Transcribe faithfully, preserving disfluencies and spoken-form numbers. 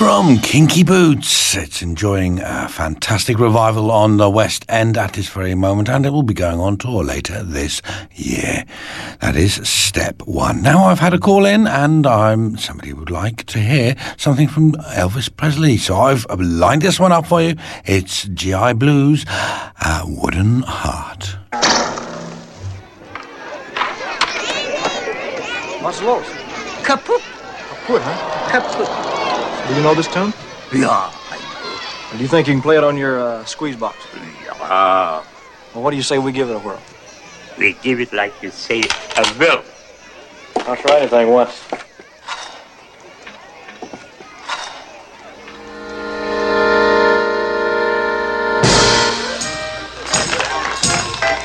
From Kinky Boots. It's enjoying a fantastic revival on the West End at this very moment, and it will be going on tour later this year. That is step one. Now I've had a call in, and I'm somebody would like to hear something from Elvis Presley, so I've lined this one up for you. It's G I Blues, uh, Wooden Heart. What's los? Kaput. Kaput, huh? Kaput. Do you know this tune? Yeah, I Or do you think you can play it on your uh, squeeze box? know. Yeah. Well, what do you say we give it a whirl? We give it like you say a will. I'll try anything once.